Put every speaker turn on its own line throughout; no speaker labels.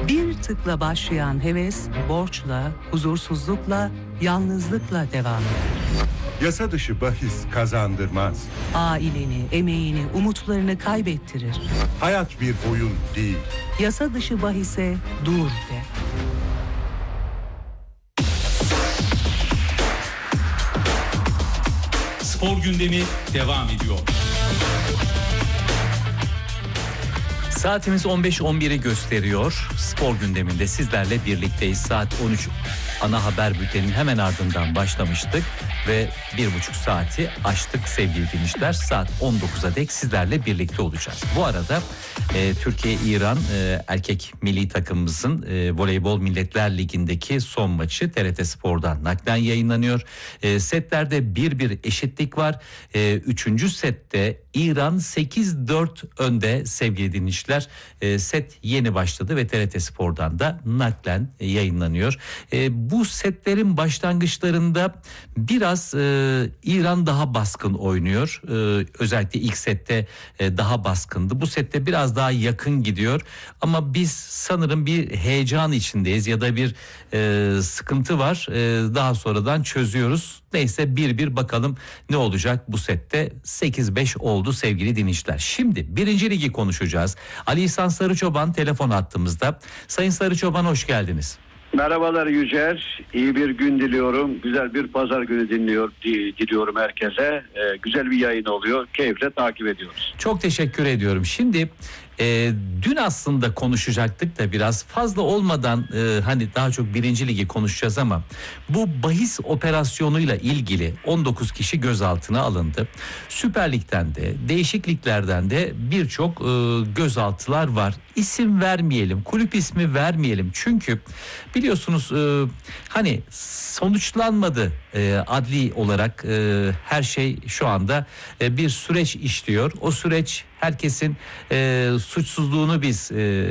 Bir tıkla başlayan heves, borçla, huzursuzlukla, yalnızlıkla devam eder.
Yasa dışı bahis kazandırmaz.
Aileni, emeğini, umutlarını kaybettirir.
Hayat bir oyun değil.
Yasa dışı bahise dur de.
Spor gündemi devam ediyor.
Saatimiz 15.11'i gösteriyor. Spor gündeminde sizlerle birlikteyiz. Saat 13 ana haber bülteninin hemen ardından başlamıştık ve 1,5 saati aştık sevgili dinleyiciler. Saat 19'a dek sizlerle birlikte olacağız. Bu arada Türkiye-İran erkek milli takımımızın Voleybol Milletler Ligi'ndeki son maçı TRT Spor'dan naklen yayınlanıyor. Setlerde 1-1 eşitlik var. 3. sette İran 8-4 önde sevgili dinleyiciler. Set yeni başladı ve TRT Spor'dan da naklen yayınlanıyor. Bu setlerin başlangıçlarında biraz İran daha baskın oynuyor. Özellikle ilk sette daha baskındı. Bu sette biraz daha yakın gidiyor. Ama biz sanırım bir heyecan içindeyiz ya da bir sıkıntı var. Daha sonradan çözüyoruz. Neyse 1-1 bakalım ne olacak bu sette. 8-5 oldu sevgili dinleyiciler. Şimdi 1. Ligi konuşacağız. Ali İhsan Sarıçoban telefon hattımızda. Sayın Sarıçoban hoş geldiniz.
Merhabalar Yücer. İyi bir gün diliyorum. Güzel bir pazar günü diliyorum herkese. Güzel bir yayın oluyor. Keyifle takip ediyoruz.
Çok teşekkür ediyorum. Şimdi dün aslında konuşacaktık da biraz fazla olmadan hani daha çok 1. Ligi konuşacağız ama bu bahis operasyonuyla ilgili 19 kişi gözaltına alındı. Süper Lig'den de değişikliklerden de birçok gözaltılar var. İsim vermeyelim, kulüp ismi vermeyelim çünkü biliyorsunuz hani sonuçlanmadı adli olarak her şey şu anda bir süreç işliyor. O süreç herkesin suçsuzluğunu biz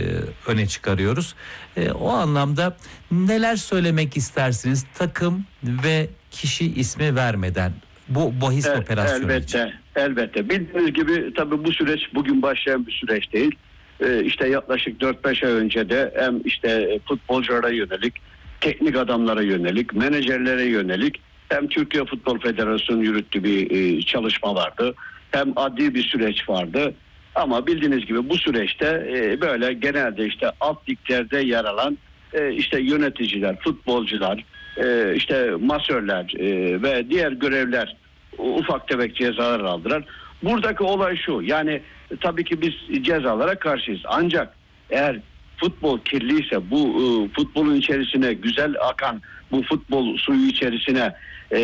öne çıkarıyoruz. O anlamda neler söylemek istersiniz takım ve kişi ismi vermeden bu bahis operasyonu için?
Elbette. Bildiğiniz gibi tabii bu süreç bugün başlayan bir süreç değil. İşte yaklaşık 4-5 ay önce de hem işte futbolculara yönelik, teknik adamlara yönelik, menajerlere yönelik hem Türkiye Futbol Federasyonu yürüttüğü bir çalışma vardı. Hem adli bir süreç vardı. Ama bildiğiniz gibi bu süreçte böyle genelde işte alt liglerde yer alan işte yöneticiler, futbolcular, işte masörler ve diğer görevler ufak tefek cezalar aldılar. Buradaki olay şu, yani tabii ki biz cezalara karşıyız. Ancak eğer futbol kirliyse bu futbolun içerisine güzel akan bu futbol suyu içerisine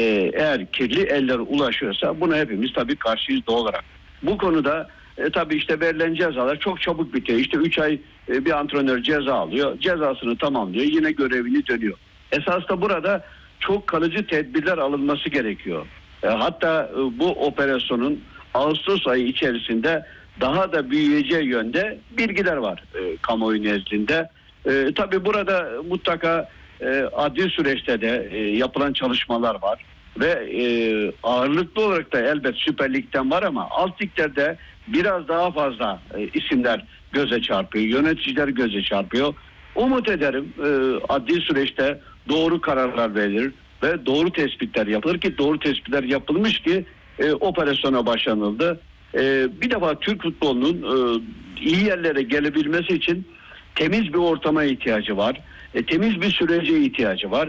eğer kirli eller ulaşıyorsa buna hepimiz tabii karşıyız doğal olarak. Bu konuda tabii işte verilen cezalar çok çabuk bitiyor. İşte 3 ay bir antrenör ceza alıyor. Cezasını tamamlıyor. Yine görevini dönüyor. Esas da burada çok kalıcı tedbirler alınması gerekiyor. Hatta bu operasyonun Ağustos ayı içerisinde daha da büyüyeceği yönde bilgiler var kamuoyu nezdinde. Tabii burada mutlaka adli süreçte de yapılan çalışmalar var. Ve ağırlıklı olarak da elbet Süper Lig'den var ama alt liglerde biraz daha fazla isimler göze çarpıyor. Yöneticiler göze çarpıyor. Umut ederim adli süreçte doğru kararlar verilir ve doğru tespitler yapılır ki doğru tespitler yapılmış ki operasyona başlanıldı. Bir defa Türk futbolunun iyi yerlere gelebilmesi için temiz bir ortama ihtiyacı var. Temiz bir sürece ihtiyacı var.